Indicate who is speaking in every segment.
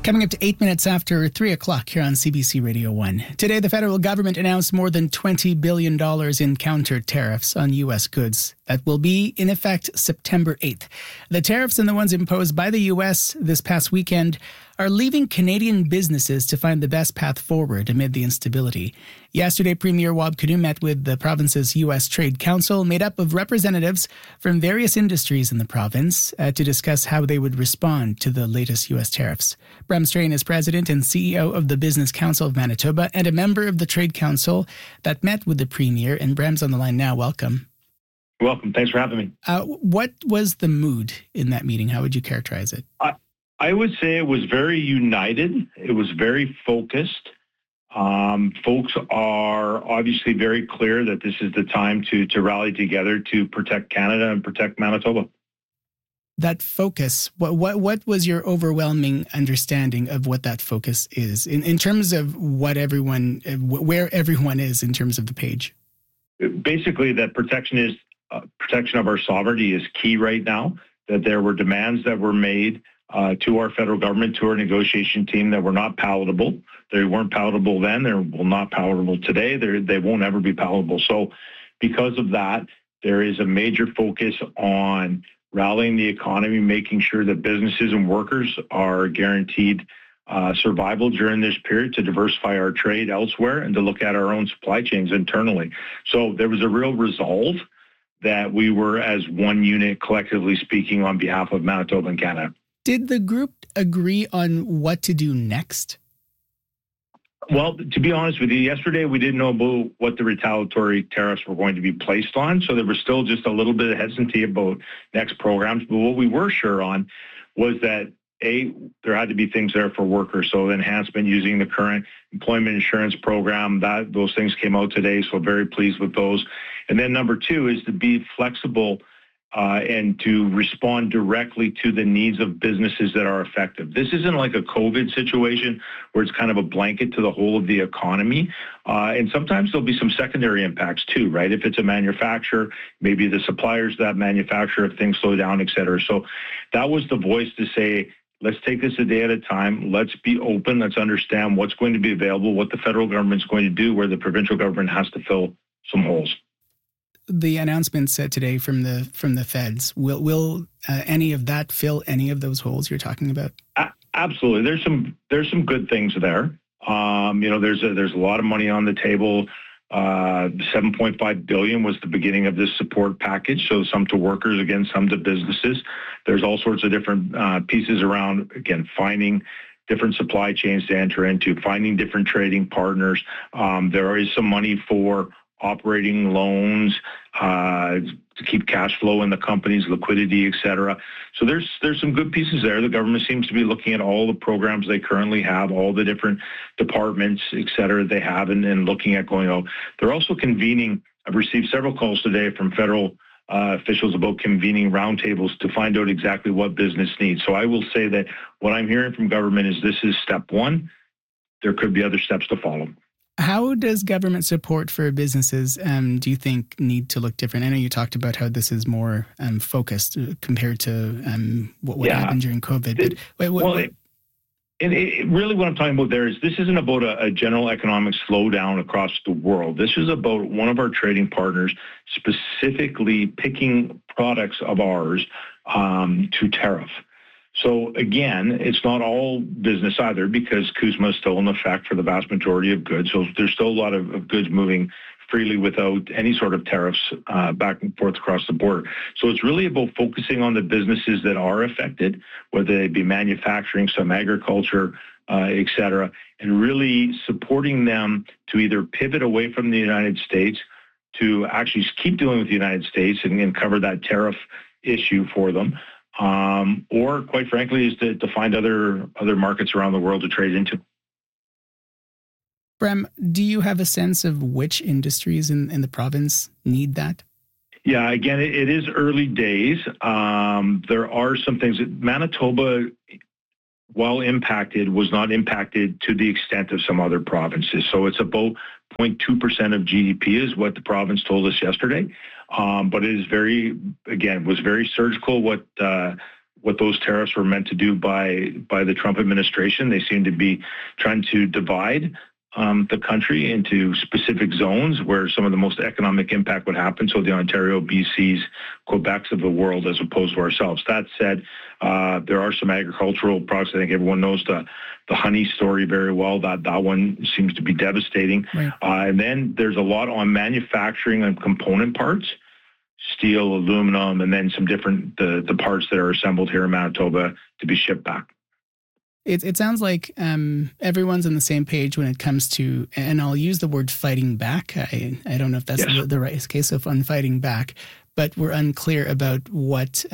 Speaker 1: Coming up to 8 minutes after 3 o'clock here on CBC Radio 1. Today, the federal government announced more than $20 billion in counter tariffs on U.S. goods that will be in effect September 8th. The tariffs and the ones imposed by the U.S. this past weekend are leaving Canadian businesses to find the best path forward amid the instability. Yesterday, Premier Wab Kinew met with the province's U.S. Trade Council, made up of representatives from various industries in the province, to discuss how they would respond to the latest U.S. tariffs. Bram Strain is president and CEO of the Business Council of Manitoba and a member of the Trade Council that met with the Premier. And Bram's on the line now. Welcome.
Speaker 2: Welcome. Thanks for having me.
Speaker 1: What was the mood in that meeting? How would you characterize it?
Speaker 2: I would say it was very united. It was very focused. Folks are obviously very clear that this is the time to rally together to protect Canada and protect Manitoba.
Speaker 1: That focus, what was your overwhelming understanding of what that focus is in terms of where everyone is in terms of the page?
Speaker 2: Basically, that protection of our sovereignty is key right now, that there were demands that were made to our federal government, to our negotiation team that were not palatable. They weren't palatable then. They're not palatable today. They won't ever be palatable. So because of that, there is a major focus on rallying the economy, making sure that businesses and workers are guaranteed survival during this period, to diversify our trade elsewhere and to look at our own supply chains internally. So there was a real resolve that we were as one unit, collectively speaking, on behalf of Manitoba and Canada.
Speaker 1: Did the group agree on what to do next?
Speaker 2: Well, to be honest with you, yesterday we didn't know about what the retaliatory tariffs were going to be placed on, so there was still just a little bit of hesitancy about next programs. But what we were sure on was that, A, there had to be things there for workers, so enhancement using the current employment insurance program, those things came out today, so very pleased with those. And then number two is to be flexible and to respond directly to the needs of businesses that are affected. This isn't like a COVID situation where it's kind of a blanket to the whole of the economy. And sometimes there'll be some secondary impacts too, right? If it's a manufacturer, maybe the suppliers that manufacture, if things slow down, et cetera. So that was the voice to say, let's take this a day at a time. Let's be open. Let's understand what's going to be available, what the federal government's going to do, where the provincial government has to fill some holes.
Speaker 1: The announcement said today from the feds, will any of that fill any of those holes you're talking about?
Speaker 2: Absolutely. There's some good things there. There's a lot of money on the table. $7.5 billion was the beginning of this support package. So some to workers, again, some to businesses. There's all sorts of different pieces around, again, finding different supply chains to enter into, finding different trading partners. There is some money for operating loans to keep cash flow in the company's liquidity, et cetera. So there's some good pieces there. The government seems to be looking at all the programs they currently have, all the different departments, et cetera, they have, and looking at going out. They're also convening. I've received several calls today from federal officials about convening roundtables to find out exactly what business needs. So I will say that what I'm hearing from government is this is step one. There could be other steps to follow.
Speaker 1: How does government support for businesses, do you think, need to look different? I know you talked about how this is more focused compared to what happened during COVID.
Speaker 2: Really what I'm talking about there is this isn't about a general economic slowdown across the world. This is about one of our trading partners specifically picking products of ours to tariff. So again, it's not all business either, because CUSMA is still in effect for the vast majority of goods. So there's still a lot of goods moving freely without any sort of tariffs back and forth across the border. So it's really about focusing on the businesses that are affected, whether they be manufacturing, some agriculture, et cetera, and really supporting them to either pivot away from the United States, to actually keep dealing with the United States and cover that tariff issue for them. Or quite frankly, is to find other markets around the world to trade into.
Speaker 1: Bram, do you have a sense of which industries in the province need that?
Speaker 2: Yeah, again, it is early days. There are some things that Manitoba, while impacted, was not impacted to the extent of some other provinces. So it's about 0.2% of GDP is what the province told us yesterday. But it is was very surgical what what those tariffs were meant to do by the Trump administration. They seem to be trying to divide the country into specific zones where some of the most economic impact would happen. So the Ontario, BCs, Quebecs of the world, as opposed to ourselves. That said, there are some agricultural products. I think everyone knows the honey story very well. That one seems to be devastating.
Speaker 1: Right.
Speaker 2: And then there's a lot on manufacturing and component parts, steel, aluminum, and then some different the parts that are assembled here in Manitoba to be shipped back.
Speaker 1: It sounds like everyone's on the same page when it comes to, and I'll use the word fighting back. I don't know if that's the right case of fighting back, but we're unclear about what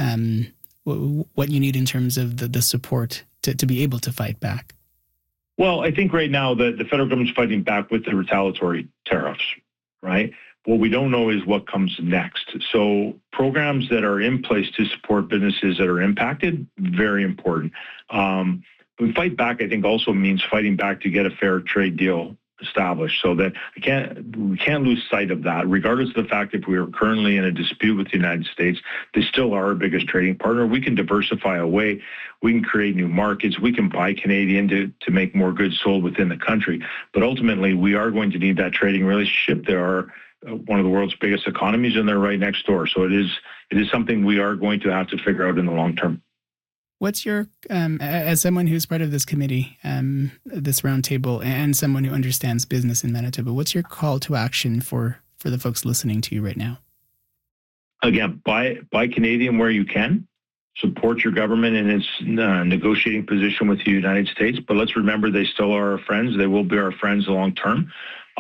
Speaker 1: you need in terms of the support to be able to fight back.
Speaker 2: Well, I think right now the federal government's fighting back with the retaliatory tariffs, right? What we don't know is what comes next. So programs that are in place to support businesses that are impacted, very important. But fight back, I think, also means fighting back to get a fair trade deal established, so that we can't lose sight of that. Regardless of the fact if we are currently in a dispute with the United States, they still are our biggest trading partner. We can diversify away. We can create new markets. We can buy Canadian to make more goods sold within the country. But ultimately, we are going to need that trading relationship. There are one of the world's biggest economies, and they're right next door. So it is something we are going to have to figure out in the long term.
Speaker 1: What's your, as someone who's part of this committee, this roundtable, and someone who understands business in Manitoba, what's your call to action for the folks listening to you right now? Again,
Speaker 2: buy Canadian where you can. Support your government in its negotiating position with the United States. But let's remember, they still are our friends. They will be our friends long term.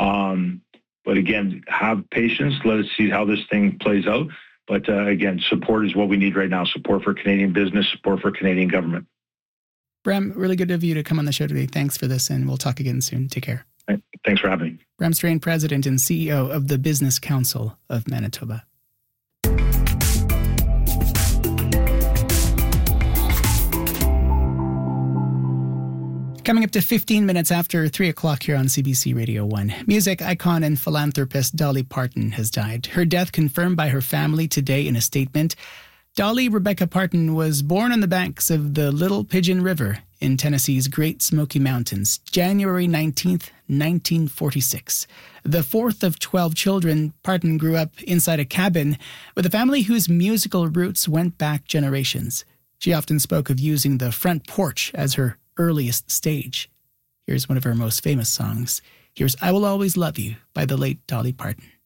Speaker 2: But again, have patience. Let us see how this thing plays out. But again, support is what we need right now. Support for Canadian business, support for Canadian government.
Speaker 1: Bram, really good of you to come on the show today. Thanks for this, and we'll talk again soon. Take care.
Speaker 2: Thanks for having me.
Speaker 1: Bram Strain, President and CEO of the Business Council of Manitoba. Coming up to 15 minutes after 3 o'clock here on CBC Radio 1. Music icon and philanthropist Dolly Parton has died. Her death confirmed by her family today in a statement. Dolly Rebecca Parton was born on the banks of the Little Pigeon River in Tennessee's Great Smoky Mountains, January 19th, 1946. The fourth of 12 children, Parton grew up inside a cabin with a family whose musical roots went back generations. She often spoke of using the front porch as her earliest stage. Here's one of her most famous songs. Here's I Will Always Love You by the late Dolly Parton.